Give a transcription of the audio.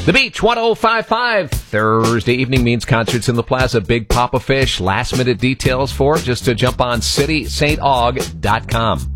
The Beach 105.5. Thursday evening means concerts in the Plaza. Big Papa Fish. Last minute details for just to jump on citysaintaug.com.